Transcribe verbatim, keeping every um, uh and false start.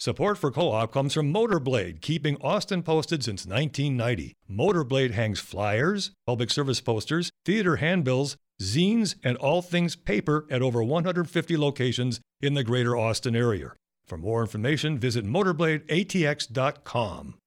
Support for Co-op comes from Motorblade, keeping Austin posted since nineteen ninety. Motorblade hangs flyers, public service posters, theater handbills, zines, and all things paper at over one hundred fifty locations in the greater Austin area. For more information, visit motorblade A T X dot com.